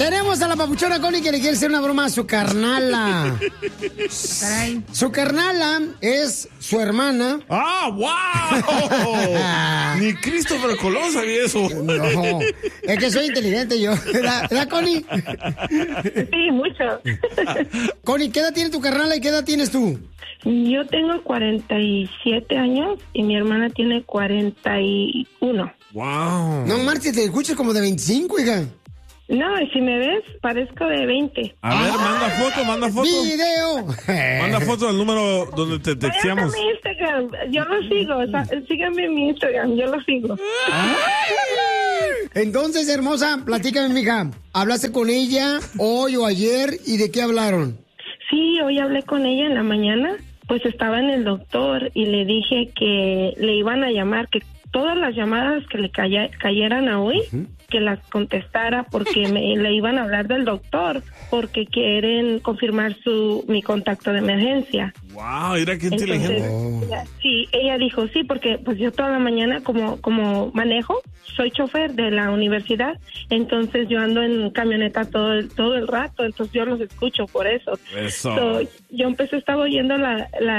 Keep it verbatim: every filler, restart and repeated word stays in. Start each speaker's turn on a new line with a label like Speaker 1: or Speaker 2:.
Speaker 1: Tenemos a la papuchona Connie que le quiere hacer una broma a su carnala. Su carnala es su hermana.
Speaker 2: ¡Ah, wow! Ni Christopher Colón sabía eso.
Speaker 1: No, es que soy inteligente yo. ¿Verdad, ¿verdad, Connie?
Speaker 3: Sí, mucho.
Speaker 1: Connie, ¿qué edad tiene tu carnala y qué edad tienes tú?
Speaker 3: Yo tengo cuarenta y siete años y mi hermana tiene cuarenta y uno.
Speaker 2: Wow.
Speaker 1: No marches, te escuchas como de veinticinco, hija.
Speaker 3: No, y si me ves, parezco de veinte.
Speaker 2: A ver, manda foto, manda foto.
Speaker 1: ¡Video!
Speaker 2: Manda foto al número donde te texteamos.
Speaker 3: Váyanse a mi Instagram, yo lo sigo. O sea, síganme en mi Instagram, yo lo sigo.
Speaker 1: Entonces, hermosa, platícame, mija. ¿Hablaste con ella hoy o ayer y de qué hablaron?
Speaker 3: Sí, hoy hablé con ella en la mañana. Pues estaba en el doctor y le dije que le iban a llamar, que todas las llamadas que le caya, cayeran a hoy, uh-huh. que las contestara porque me, le iban a hablar del doctor porque quieren confirmar su mi contacto de emergencia.
Speaker 2: Wow, mira qué inteligente.
Speaker 3: Entonces, ella, sí, ella dijo sí porque pues yo toda la mañana como como manejo, soy chofer de la universidad, entonces yo ando en camioneta todo el, todo el rato, entonces yo los escucho por eso.
Speaker 2: Eso.
Speaker 3: So, yo empecé estaba oyendo la, la